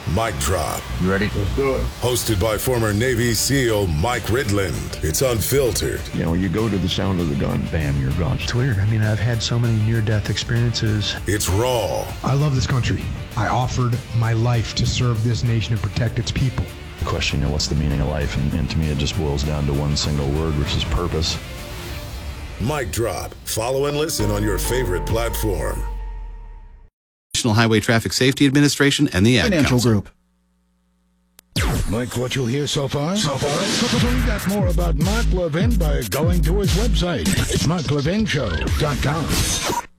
Mic Drop. You ready? Let's do it. Hosted by former Navy SEAL Mike Ridland. It's unfiltered. You know, you go to the sound of the gun, bam, you're gone. It's weird. I mean, I've had so many near-death experiences. It's raw. I love this country. I offered my life to serve this nation and protect its people. The question, you know, what's the meaning of life? And to me, it just boils down to one single word, which is purpose. Mic Drop. Follow and listen on your favorite platform. National Highway Traffic Safety Administration and the Ad Financial Council. Group. Like what you hear so far? Find out more about Mark Levin by going to his website. It's marklevinshow.com.